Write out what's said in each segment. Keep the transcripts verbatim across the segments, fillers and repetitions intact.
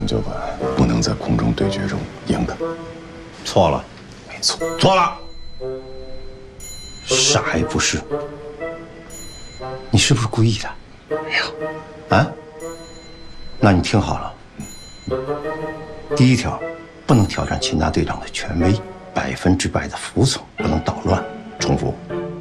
教官不能在空中对决中赢的。 错了， 没错， 错了，啥也不是。你是不是故意的？ 没有。 啊？那你听好了，第一条，不能挑战秦大队长的权威，百分之百的服从，不能捣乱。重复。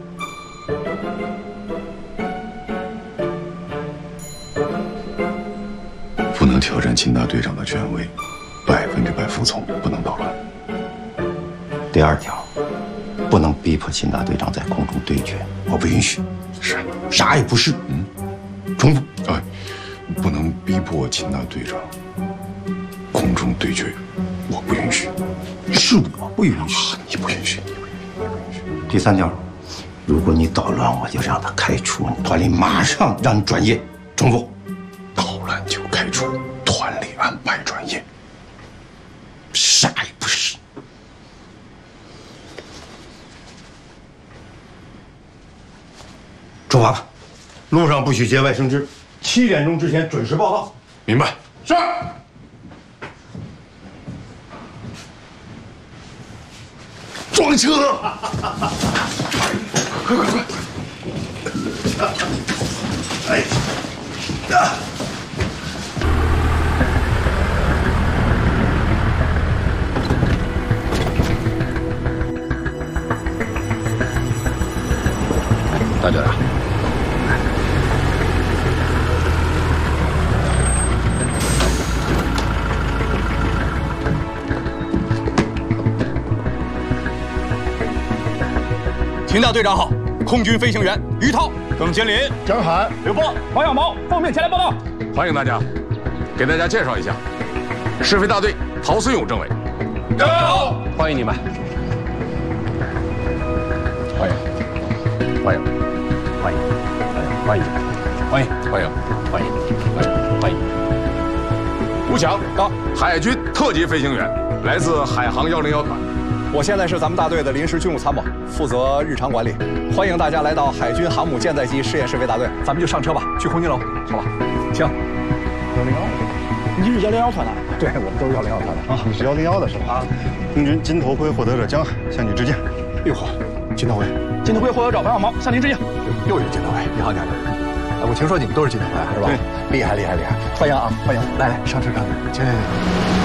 不能挑战秦大队长的权威，百分之百服从，不能捣乱。 第二条，不能逼迫秦大队长在空中对决，我不允许。 是， 啥也不是。嗯，重复。 哎，不能逼迫秦大队长空中对决，我不允许。 是我不允许， 你不允许，你不允许，你不允许。 第三条，如果你捣乱，我就让他开除你，团里马上让你转业。重复。 捣乱就开除，团里安排转业， 啥也不是。出发吧，路上不许节外生枝，七点钟之前准时报到。 明白。 是。 装车！快快快！ 哎，啊！ 大队长， 秦大队长好，空军飞行员于涛、耿乾林、 张海、 刘波、黄小毛奉命前来报道。 欢迎大家，给大家介绍一下，试飞大队陶思勇政委。 加油！好， 欢迎你们，欢迎，欢迎。 欢迎，欢迎，欢迎，欢迎，欢迎，欢迎，欢迎。吴强到，海军特级飞行员，来自海航幺零幺团。 我现在是咱们大队的临时军务参谋，负责日常管理。欢迎大家来到海军航母舰载机试验试飞大队，咱们就上车吧，去空军楼，好吧？请。 幺零幺，你是幺零幺团的？ 对，我们都是幺零幺团的啊。你是幺零幺的是吧？啊。空军金头盔获得者江海向你致敬。 哎呦呵，金头盔。 金头盔获得者黄小毛向您致敬。又有金头盔，你好，你好。哎，我听说你们都是金头盔，是吧？对，厉害，厉害，厉害！欢迎啊，欢迎！来来，上车看看。请请请。